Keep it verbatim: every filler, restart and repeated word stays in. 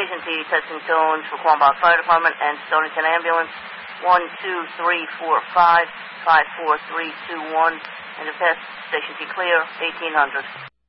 Agent D, testing tones for Quambach Fire Department and Stonington Ambulance, one two three four five, five four three two one, and the test, Station T clear, eighteen hundred.